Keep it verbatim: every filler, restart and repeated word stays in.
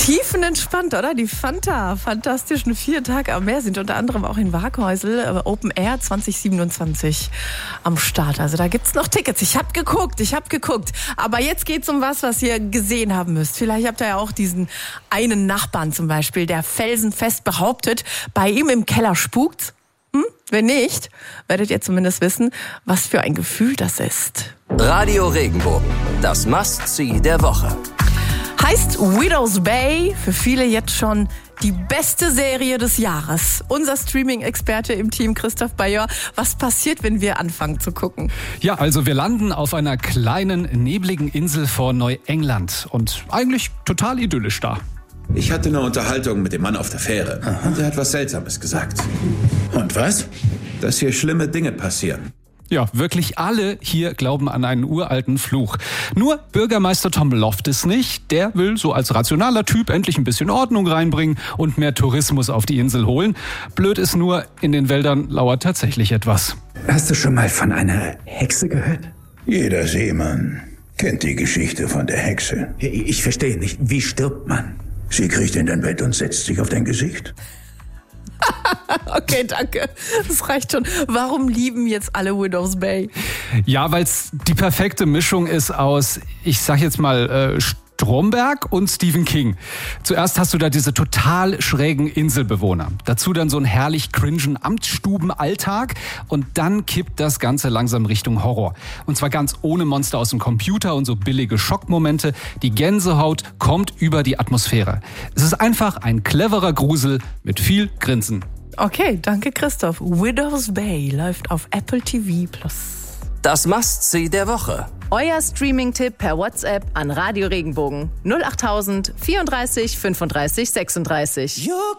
Tiefenentspannt, oder? Die Fanta, fantastischen vier Tage am Meer sind unter anderem auch in Waghäusel Open Air zwanzig siebenundzwanzig am Start. Also da gibt's noch Tickets. Ich hab geguckt, ich hab geguckt. Aber jetzt geht's um was, was ihr gesehen haben müsst. Vielleicht habt ihr ja auch diesen einen Nachbarn zum Beispiel, der felsenfest behauptet, bei ihm im Keller spukt's. Hm? Wenn nicht, werdet ihr zumindest wissen, was für ein Gefühl das ist. Radio Regenbogen, das Must-See der Woche. Heißt Widow's Bay, für viele jetzt schon die beste Serie des Jahres. Unser Streaming-Experte im Team, Christoph Bayer. Was passiert, wenn wir anfangen zu gucken? Ja, also wir landen auf einer kleinen, nebligen Insel vor Neuengland und eigentlich total idyllisch da. Ich hatte eine Unterhaltung mit dem Mann auf der Fähre. Aha. Und er hat was Seltsames gesagt. Und was? Dass hier schlimme Dinge passieren. Ja, wirklich alle hier glauben an einen uralten Fluch. Nur Bürgermeister Tom Loftus nicht. Der will so als rationaler Typ endlich ein bisschen Ordnung reinbringen und mehr Tourismus auf die Insel holen. Blöd ist nur, in den Wäldern lauert tatsächlich etwas. Hast du schon mal von einer Hexe gehört? Jeder Seemann kennt die Geschichte von der Hexe. Ich verstehe nicht. Wie stirbt man? Sie kriecht in dein Bett und setzt sich auf dein Gesicht. Okay, danke. Das reicht schon. Warum lieben jetzt alle Widow's Bay? Ja, weil es die perfekte Mischung ist aus, ich sag jetzt mal, äh, Stromberg und Stephen King. Zuerst hast du da diese total schrägen Inselbewohner. Dazu dann so einen herrlich cringen Amtsstubenalltag und dann kippt das Ganze langsam Richtung Horror. Und zwar ganz ohne Monster aus dem Computer und so billige Schockmomente. Die Gänsehaut kommt über die Atmosphäre. Es ist einfach ein cleverer Grusel mit viel Grinsen. Okay, danke Christoph. Widow's Bay läuft auf Apple T V Plus. Das Must-See der Woche. Euer Streaming-Tipp per WhatsApp an Radio Regenbogen null acht tausend vierunddreißig fünfunddreißig sechsunddreißig.